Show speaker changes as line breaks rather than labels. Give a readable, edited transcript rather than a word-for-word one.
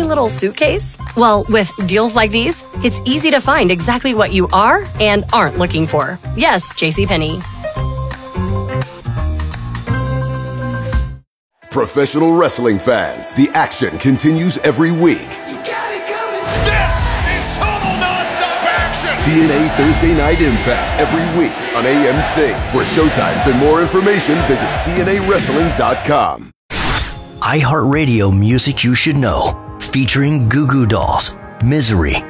little suitcase? Well, with deals like these, it's easy to find exactly what you are and aren't looking for. Yes, JCPenney.
Professional wrestling fans, the action continues every week.
This is total nonstop action!
TNA Thursday Night Impact every week on AMC. For showtimes and more information, visit TNAWrestling.com.
iHeartRadio Music You Should Know, featuring Goo Goo Dolls, Misery,